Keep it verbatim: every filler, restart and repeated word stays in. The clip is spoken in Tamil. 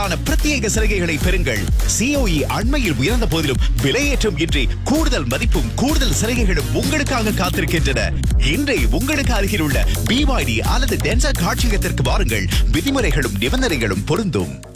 ஆன பிரத்யேக சலுகைகளை பெறுங்கள். சிஓஇ அண்மையில் உயர்ந்த போதிலும் விலையேற்றம் இன்றி கூடுதல் மதிப்பும் கூடுதல் சலுகைகளும் உங்களுக்காக காத்திருக்கின்றன. இன்றை உங்களுக்கு அருகில் உள்ள பிவாய்டி அல்லது டென்சா காட்சியகத்திற்கு வாருங்கள். விதிமுறைகளும் நிபந்தனைகளும் பொருந்தும்.